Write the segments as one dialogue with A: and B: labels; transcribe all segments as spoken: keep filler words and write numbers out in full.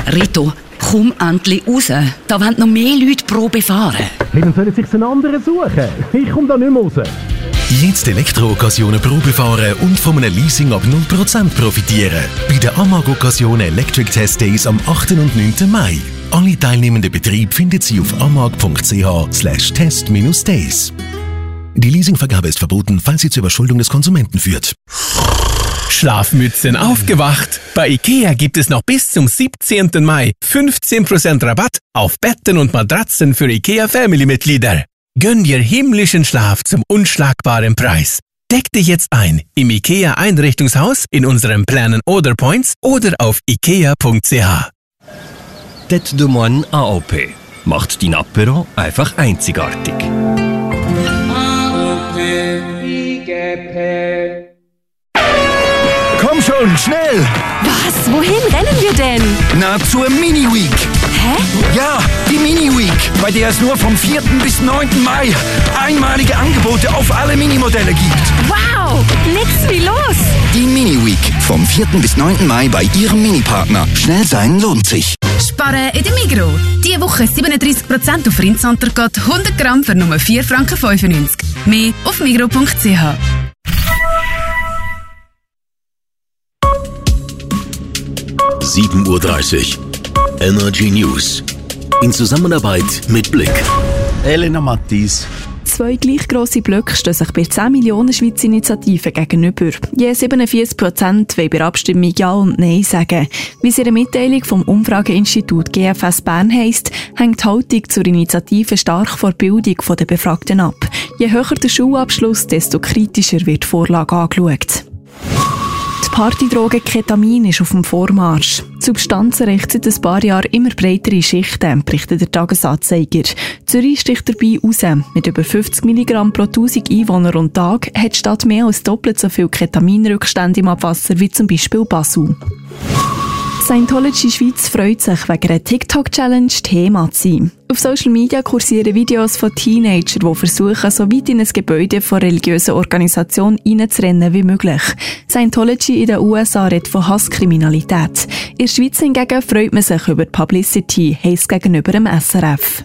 A: Rito, komm endlich raus. Da wollen noch mehr Leute Probe fahren.
B: Hey, dann sollen sich einen anderen suchen. Ich komme da nicht mehr raus.
C: Jetzt Elektro-Occasionen Probe fahren und von einem Leasing ab null Prozent profitieren. Bei den Amag Occasion Electric Test Days am achten und neunten Mai. Alle teilnehmenden Betriebe finden Sie auf amag.ch slash test-days. Die Leasingvergabe ist verboten, falls sie zur Überschuldung des Konsumenten führt.
D: Schlafmützen aufgewacht. Bei IKEA gibt es noch bis zum siebzehnten Mai fünfzehn Prozent Rabatt auf Betten und Matratzen für IKEA Family-Mitglieder. Gönn dir himmlischen Schlaf zum unschlagbaren Preis. Deck dich jetzt ein im IKEA Einrichtungshaus, in unseren Planen Order Points oder auf ikea punkt c h.
E: Tête de Moine A O P macht dein Apéro einfach einzigartig.
F: Komm schon, schnell!
G: Was? Wohin rennen wir denn?
F: Na, zur Mini-Week.
G: Hä?
F: Ja, die Mini-Week, bei der es nur vom vierten bis neunten Mai einmalige Angebote auf alle Minimodelle gibt.
G: Wow! Nix wie los!
F: Die Mini-Week vom vierten bis neunten Mai bei Ihrem Mini-Partner. Schnell sein lohnt sich.
H: Sparen in der Migros. Diese Woche siebenunddreißig Prozent auf Rindsontergott, hundert Gramm für nur vier Franken fünfundneunzig. Mehr auf migros punkt c h.
C: sieben Uhr dreißig. Energy News. In Zusammenarbeit mit Blick.
I: Elena Mattis.
J: Zwei gleich grosse Blöcke stehen sich bei zehn Millionen Schweizer Initiativen gegenüber. Je siebenundvierzig Prozent wollen bei der Abstimmung Ja und Nein sagen. Wie es in einer Mitteilung vom Umfrageinstitut G F S Bern heisst, hängt die Haltung zur Initiative stark von der Bildung der Befragten ab. Je höher der Schulabschluss, desto kritischer wird die Vorlage angeschaut. Die Partydroge Ketamin ist auf dem Vormarsch. Die Substanz erreicht seit ein paar Jahren immer breitere Schichten, berichtet der Tagesanzeiger. Zürich sticht dabei raus. Mit über fünfzig Milligramm pro tausend Einwohner und Tag hat die Stadt mehr als doppelt so viel Ketaminrückstände im Abwasser wie zum Beispiel Basel. Scientology Schweiz freut sich, wegen einer TikTok-Challenge Thema zu sein. Auf Social Media kursieren Videos von Teenagern, die versuchen, so weit in ein Gebäude von religiösen Organisationen reinzurennen wie möglich. Scientology in den U S A redet von Hasskriminalität. In der Schweiz hingegen freut man sich über die Publicity, heisst gegenüber dem S R F.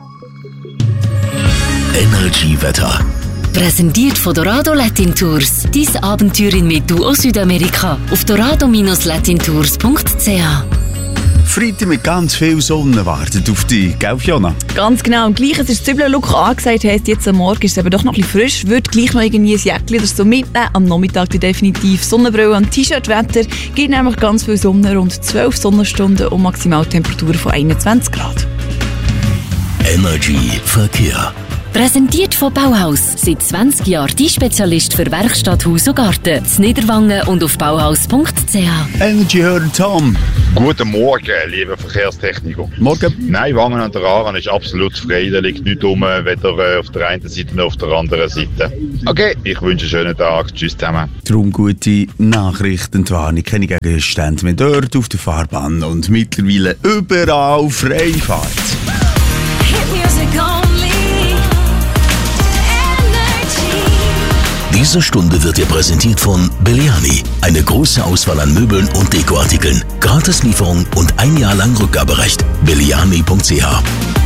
C: Energy Wetter.
K: Präsentiert von Dorado Latin Tours. Dein Abenteuer in Medu aus Südamerika. Auf dorado Latin tours punkt c h.
I: Freitag mit ganz viel Sonne wartet auf dich, gell Fiona?
L: Ganz genau. Und gleich, es ist Zwiebeln-Look angesagt, heisst jetzt am Morgen ist es aber doch noch ein bisschen frisch. Würde gleich noch irgendwie ein Jäckchen oder so mitnehmen. Am Nachmittag definitiv Sonnenbrille und T-Shirt-Wetter. Gibt nämlich ganz viel Sonne, rund zwölf Sonnenstunden und Maximaltemperatur von einundzwanzig Grad.
C: Energy Verkehr.
K: Präsentiert von Bauhaus. Seit zwanzig Jahren die Spezialist für Werkstatt, Haus und Garten. In Niederwangen und auf bauhaus punkt c h.
I: Energy-Hörer Tom.
M: Guten Morgen, liebe Verkehrstechniker.
I: Morgen.
M: Nein, Wangen an der Aare ist absolut frei. Da liegt nichts rum, weder auf der einen Seite noch auf der anderen Seite. Okay, ich wünsche einen schönen Tag. Tschüss zusammen.
I: Darum gute Nachrichten, die Warnung, keine Gegenstände mehr dort auf der Fahrbahn und mittlerweile überall Freifahrt.
C: Diese Stunde wird dir präsentiert von Belliani. Eine große Auswahl an Möbeln und Dekoartikeln. Gratislieferung und ein Jahr lang Rückgaberecht. belliani punkt c h.